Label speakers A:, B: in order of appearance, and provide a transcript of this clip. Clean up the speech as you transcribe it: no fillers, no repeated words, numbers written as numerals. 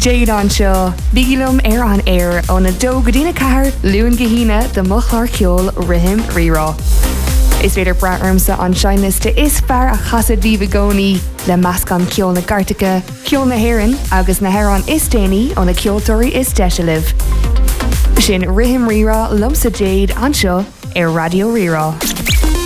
A: Jade anseo, bígilum an air on a dó godína cahar luúin gahína de mochlar ceol rihim rirá. Is féidir braarmsa an seinliste is fear a chasa díbagóní le meascan ceol na Gartacha, ceol na Héireann agus na Héireann is déanaí ó na ceoltóirí is deisialah. Sin rihim rirá lumsa Jade anseo ar Radio Rirá.